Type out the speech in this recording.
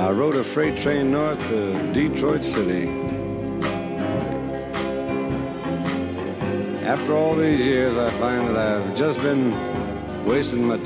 I rode a freight train north to Detroit City. After all these years, I find that I've just been wasting my